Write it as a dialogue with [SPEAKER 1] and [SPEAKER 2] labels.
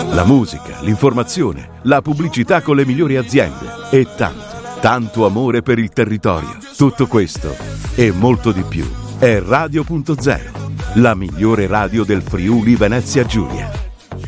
[SPEAKER 1] La musica, l'informazione, la pubblicità con le migliori aziende e tanto amore per il territorio. Tutto questo e molto di più è Radio.0, la migliore radio del Friuli Venezia Giulia.